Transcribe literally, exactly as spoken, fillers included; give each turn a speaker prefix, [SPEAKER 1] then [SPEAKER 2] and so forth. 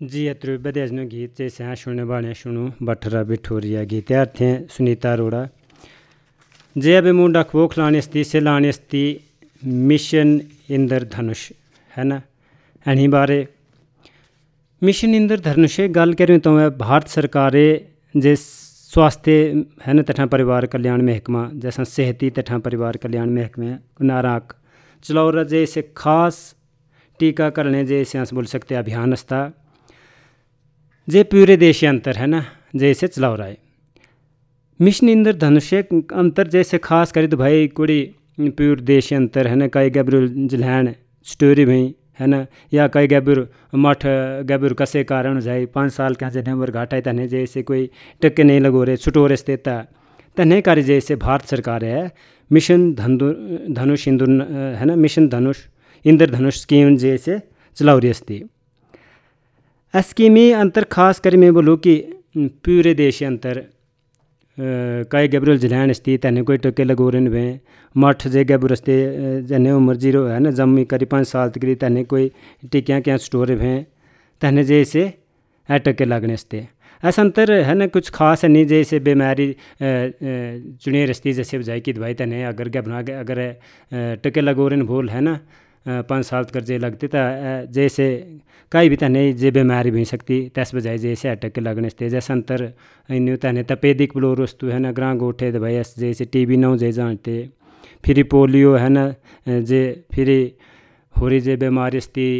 [SPEAKER 1] जी अत्रु बदेजनो गीत जैसे हाँ सुनने बाणे सुनु बठरा बिठोरिया गीत यार थे सुनीता अरोड़ा जे अबे मुंडा खोख लानेस्ती से लानेस्ती मिशन इंद्रधनुष है ना एनी बारे मिशन इंद्रधनुष गल करें तो भारत सरकारे जे स्वास्थ्य है ना तथा परिवार कल्याण महकमा जैसा सेहती तथा परिवार कल्याण महकमे नाराक चलाओ रजे से खास टीकाकरण जैसे बोल सकते अभियान अस्ता जे पूरे देश अंतर है ना जैसे चलाओ रहा है मिशन इंद्रधनुष अंतर जैसे खास करी तो भाई कुड़ी पूरे देश अंतर है ना कई गैबर जलहैन स्टोरी भाई है ना या कई गैबर मठ गैबर कसे कारण जाए पाँच साल के जने उम्र घाटा है तने जैसे कोई टक्के नहीं लगो रहे छुटोरे स्थित तने कार्य जैसे भारत सरकार है मिशन धनु धनुष इंदु है ना मिशन धनुष इंद्रधनुष स्कीम जैसे चलाओ रही अस्ती स्कीमी अंतर खास कर मैं बोलूँ कि पूरे देश अंतर कई गैबरुल जलहैन स्थित तने कोई टके लगोरन वे मठ जे गैबर अस्ते जने उम्र जीरो है ना जम्मी करी पाँच साल तक तने कोई टिकियाँ क्या स्टोर वे तने जैसे है टके लगने अस्ते ऐसा अंतर है ना कुछ खास है नहीं जैसे बीमारी चुने रस्ती जैसे बजाई की दवाई तने अगर गैबना अगर टके लगोरन भूल है ना पाँच साल तक जे लगते था जैसे कई भी तने जे बीमारी भी सकती तस बजाय जैसे अटक के लगने से जैसे अंतर इन तने तपेदिक ब्लोर वस्तु है ना ग्रां गोठे दवाई जैसे टीबी नौ जे जानते फिर पोलियो है ना जे फिर होरी जे बीमारी